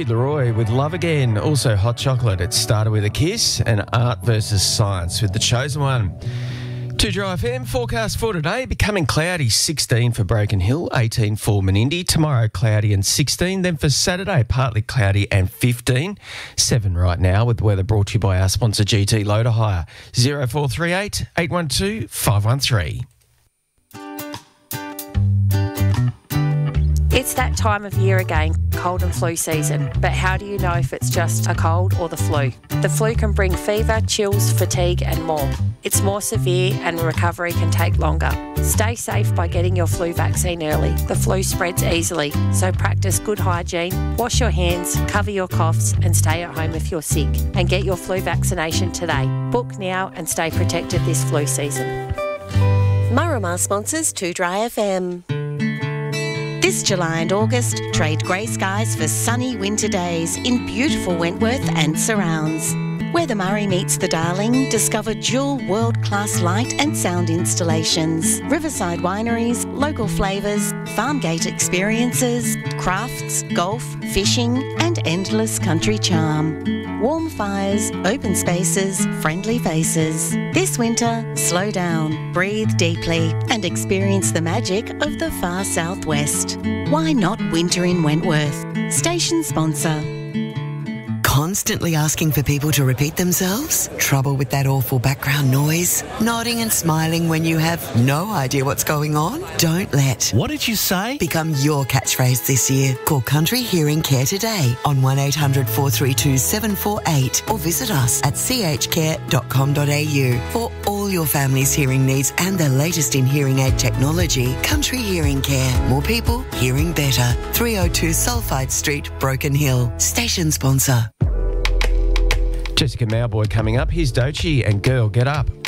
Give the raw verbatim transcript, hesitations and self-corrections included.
Kid Leroy with Love Again. Also Hot Chocolate. It started with a kiss, and Art versus Science with The Chosen One. two Dry F M forecast for today. Becoming cloudy, sixteen for Broken Hill, eighteen for Menindee. Tomorrow, cloudy and sixteen. Then for Saturday, partly cloudy and fifteen. seven right now, with weather brought to you by our sponsor G T Loader Hire. zero four three eight, eight one two, five one three. It's that time of year again, cold and flu season. But how do you know if it's just a cold or the flu? The flu can bring fever, chills, fatigue and more. It's more severe and recovery can take longer. Stay safe by getting your flu vaccine early. The flu spreads easily, so practice good hygiene, wash your hands, cover your coughs and stay at home if you're sick. And get your flu vaccination today. Book now and stay protected this flu season. Murramah sponsors two Dry F M. This July and August, trade grey skies for sunny winter days in beautiful Wentworth and surrounds. Where the Murray meets the Darling, discover dual world-class light and sound installations, riverside wineries, local flavours, farm gate experiences, crafts, golf, fishing and endless country charm. Warm fires, open spaces, friendly faces. This winter, slow down, breathe deeply and experience the magic of the far southwest. Why not winter in Wentworth? Station sponsor. Constantly asking for people to repeat themselves? Trouble with that awful background noise? Nodding and smiling when you have no idea what's going on? Don't let What did you say? become your catchphrase this year. Call Country Hearing Care today on one eight hundred, four three two, seven four eight or visit us at c h care dot com dot a u for all your family's hearing needs and the latest in hearing aid technology. Country Hearing Care. More people hearing better. three oh two Sulphide Street, Broken Hill. Station sponsor. Jessica Mauboy coming up. Here's Doechii and Girl Get Up.